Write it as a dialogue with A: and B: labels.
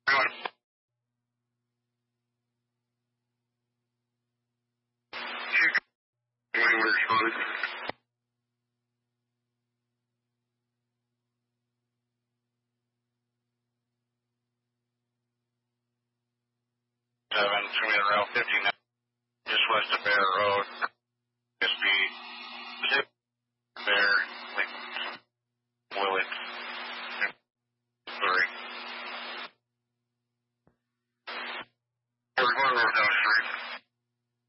A: Seven, Route 59, just west of Bear Road.